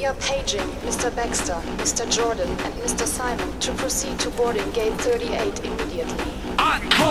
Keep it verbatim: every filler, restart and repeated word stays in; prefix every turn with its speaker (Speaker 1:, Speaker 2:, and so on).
Speaker 1: We are paging Mister Baxter, Mister Jordan, and Mister Simon to proceed to boarding gate thirty-eight immediately.
Speaker 2: On